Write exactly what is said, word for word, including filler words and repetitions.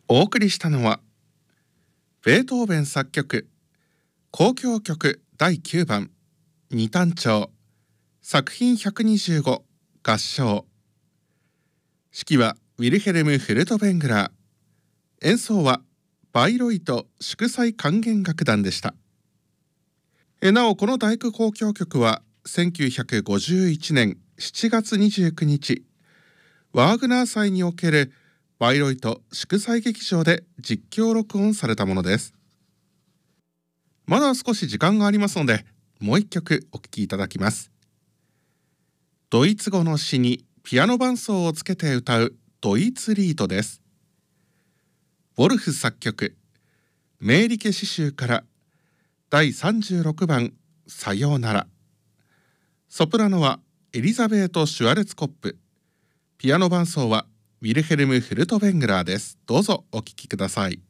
お送りしたのはベートーベン作曲交響曲だいきゅうばん二単調作品ひゃくにじゅうご合唱。指揮はウィルヘルム・フルトベングラー。演奏はバイロイト祝祭管弦楽団でした。えなおこの第九交響曲はせんきゅうひゃくごじゅういちねんしちがつにじゅうくにちワーグナー祭におけるバイロイト祝祭劇場で実況録音されたものです。まだ少し時間がありますのでもう一曲お聴きいただきます。ドイツ語の詩にピアノ伴奏をつけて歌うドイツリートです。ウォルフ作曲メーリケ詩集からだいさんじゅうろくばんさようなら。ソプラノはエリザベート・シュワルツコップ、ピアノ伴奏はウィルヘルム・フルトベングラーです。どうぞお聴きください。